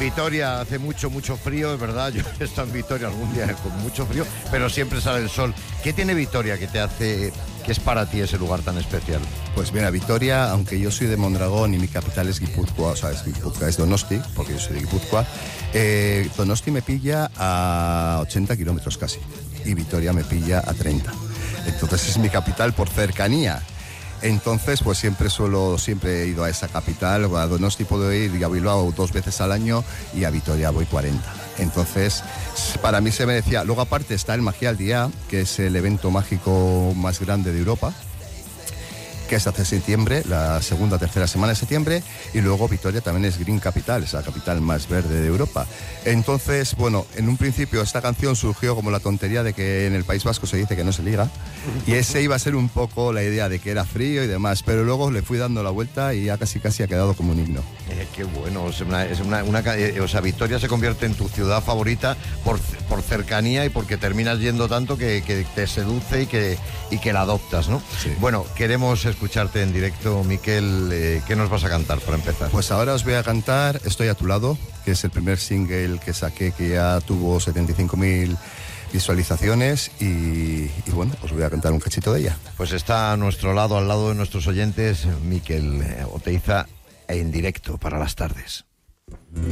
Vitoria hace mucho frío, es verdad. Yo he estado en Vitoria algún día con mucho frío, pero siempre sale el sol. ¿Qué tiene Vitoria que te hace, que es para ti ese lugar tan especial? Pues mira, Vitoria, aunque yo soy de Mondragón y mi capital es Guipúzcoa, o sea, es Donosti, porque yo soy de Guipúzcoa, Donosti me pilla a 80 kilómetros casi, y Vitoria me pilla a 30. Entonces es mi capital por cercanía. Entonces, pues siempre he ido a esa capital. A Donosti puedo ir y a Bilbao 2 veces al año, y a Vitoria voy 40. Entonces, para mí se merecía. Luego, aparte, está el Magial Día, que es el evento mágico más grande de Europa, que es hace septiembre, la segunda o tercera semana de septiembre, y luego Vitoria también es Green Capital, es la capital más verde de Europa. Entonces, bueno, en un principio esta canción surgió como la tontería de que en el País Vasco se dice que no se liga, y ese iba a ser un poco la idea de que era frío y demás, pero luego le fui dando la vuelta y ya casi ha quedado como un himno. Qué bueno, o sea, Vitoria se convierte en tu ciudad favorita por cercanía y porque terminas yendo tanto que te seduce y que la adoptas, ¿no? Sí. Bueno, queremos escucharte en directo, Miquel. ¿Qué nos vas a cantar para empezar? Pues ahora os voy a cantar Estoy a tu lado, que es el primer single que saqué, que ya tuvo 75.000 visualizaciones, y bueno, os voy a cantar un cachito de ella. Pues está a nuestro lado, al lado de nuestros oyentes, Miquel Oteiza, en directo para las tardes.